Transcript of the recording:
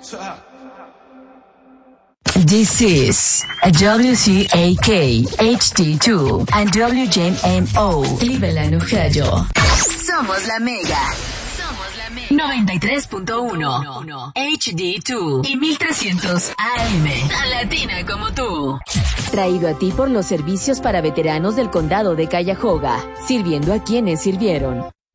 This is WCAK HD2 and WJMO Cleveland, Ohio. Somos la Mega. 93.1 HD2 y 1300 AM. Tan latina como tú. Traído a ti por los servicios para veteranos del condado de Cuyahoga, sirviendo a quienes sirvieron.